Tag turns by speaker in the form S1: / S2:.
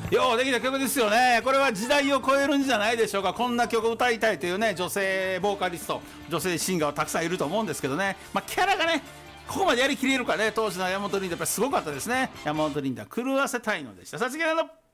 S1: ようできた曲ですよね。これは時代を超えるんじゃないでしょうか。こんな曲を歌いたいというね、女性ボーカリスト、女性シンガーはたくさんいると思うんですけどね、キャラがねここまでやりきれるかね。当時の山本リンダやっぱりすごかったですね。山本リンダ狂わせたいのでした。さあ次の